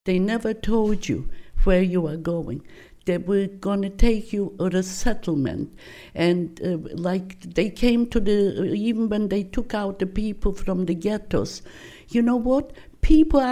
They never told you where you are going. They were going to take you to a settlement. And like they came to even when they took out the people from the ghettos, you know what? People